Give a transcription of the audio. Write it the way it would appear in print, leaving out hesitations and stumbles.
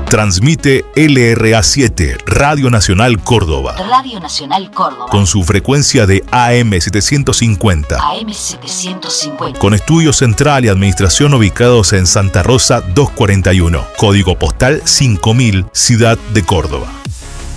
Transmite LRA7, Radio Nacional Córdoba. Radio Nacional Córdoba. Con su frecuencia de AM750. AM750. Con estudio central y administración ubicados en Santa Rosa 241. Código postal 5000, Ciudad de Córdoba.